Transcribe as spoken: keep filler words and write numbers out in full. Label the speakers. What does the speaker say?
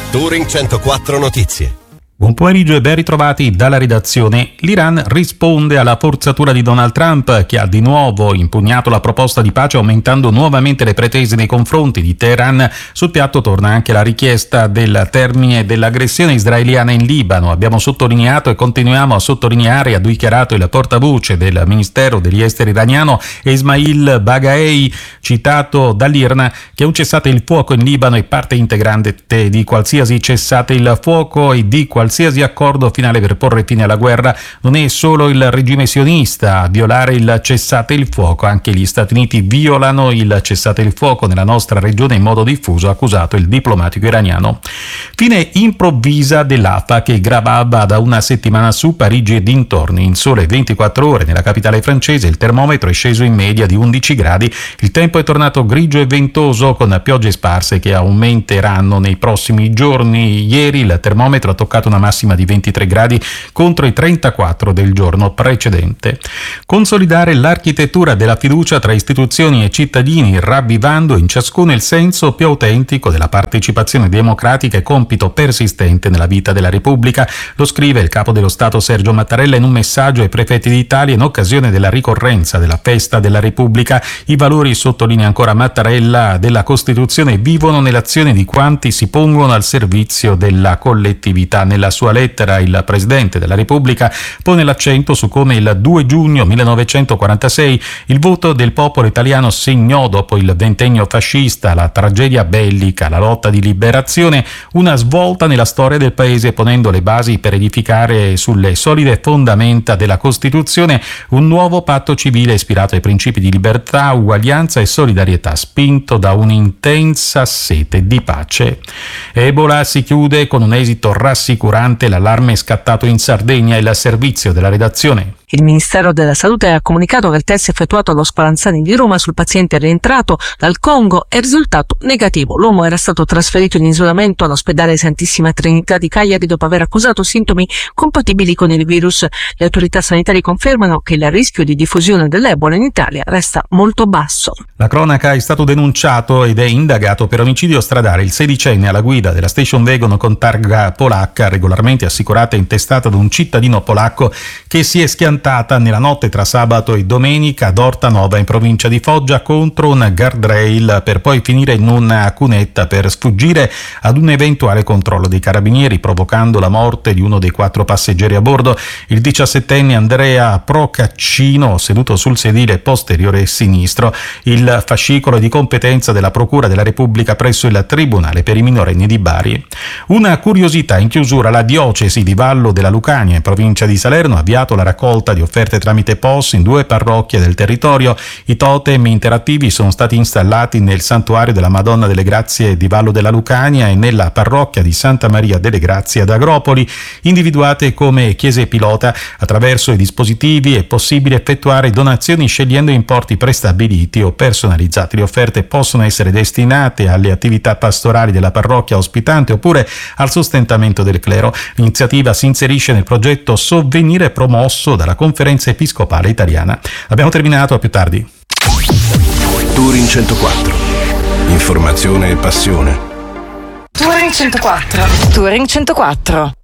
Speaker 1: Touring centoquattro Notizie.
Speaker 2: Buon pomeriggio e ben ritrovati dalla redazione. L'Iran risponde alla forzatura di Donald Trump, che ha di nuovo impugnato la proposta di pace aumentando nuovamente le pretese nei confronti di Teheran. Sul piatto torna anche la richiesta del termine dell'aggressione israeliana in Libano. Abbiamo sottolineato e continuiamo a sottolineare, ha dichiarato il portavoce del Ministero degli Esteri iraniano Esmail Baghaei, citato dall'Irna, che un cessate il fuoco in Libano è parte integrante di qualsiasi cessate il fuoco e di qualsiasi Qualsiasi accordo finale per porre fine alla guerra. Non è solo il regime sionista a violare il cessate il fuoco, anche gli Stati Uniti violano il cessate il fuoco nella nostra regione in modo diffuso, ha accusato il diplomatico iraniano. Fine improvvisa dell'A F A che gravava da una settimana su Parigi e dintorni. In sole ventiquattro ore nella capitale francese il termometro è sceso in media di undici gradi, il tempo è tornato grigio e ventoso con piogge sparse che aumenteranno nei prossimi giorni. Ieri il termometro ha toccato una massima di ventitré gradi contro i trentaquattro del giorno precedente. Consolidare l'architettura della fiducia tra istituzioni e cittadini, ravvivando in ciascuno il senso più autentico della partecipazione democratica e compito persistente nella vita della Repubblica, lo scrive il capo dello Stato Sergio Mattarella in un messaggio ai prefetti d'Italia in occasione della ricorrenza della festa della Repubblica. I valori, sottolinea ancora Mattarella, della Costituzione vivono nell'azione di quanti si pongono al servizio della collettività. Nella sua lettera il Presidente della Repubblica pone l'accento su come il due giugno millenovecentoquarantasei il voto del popolo italiano segnò, dopo il ventennio fascista, la tragedia bellica, la lotta di liberazione, una svolta nella storia del paese, ponendo le basi per edificare sulle solide fondamenta della Costituzione un nuovo patto civile ispirato ai principi di libertà, uguaglianza e solidarietà, spinto da un'intensa sete di pace. Ebola si chiude con un esito rassicurante. L'allarme è scattato in Sardegna e il servizio della redazione.
Speaker 3: Il Ministero della Salute ha comunicato che il test effettuato allo Spallanzani di Roma sul paziente rientrato dal Congo è risultato negativo. L'uomo era stato trasferito in isolamento all'ospedale Santissima Trinità di Cagliari dopo aver accusato sintomi compatibili con il virus. Le autorità sanitarie confermano che il rischio di diffusione dell'Ebola in Italia resta molto basso.
Speaker 2: La cronaca è stato denunciato ed è indagato per omicidio stradale il sedicenne alla guida della station wagon con targa polacca, regolarmente assicurata e intestata ad un cittadino polacco, che si è schiantato nella notte tra sabato e domenica ad Ortanova in provincia di Foggia contro un guardrail per poi finire in una cunetta per sfuggire ad un eventuale controllo dei carabinieri, provocando la morte di uno dei quattro passeggeri a bordo, il diciassettenne Andrea Procaccino, seduto sul sedile posteriore sinistro. Il fascicolo è di competenza della Procura della Repubblica presso il Tribunale per i minorenni di Bari. Una curiosità in chiusura: la diocesi di Vallo della Lucania in provincia di Salerno ha avviato la raccolta di offerte tramite P O S in due parrocchie del territorio. I totem interattivi sono stati installati nel santuario della Madonna delle Grazie di Vallo della Lucania e nella parrocchia di Santa Maria delle Grazie ad Agropoli, individuate come chiese pilota. Attraverso i dispositivi è possibile effettuare donazioni scegliendo importi prestabiliti o personalizzati. Le offerte possono essere destinate alle attività pastorali della parrocchia ospitante oppure al sostentamento del clero. L'iniziativa si inserisce nel progetto Sovvenire promosso dalla Conferenza Episcopale Italiana. Abbiamo terminato, a più tardi.
Speaker 1: Touring centoquattro. Informazione e passione.
Speaker 4: Touring centoquattro. Touring centoquattro.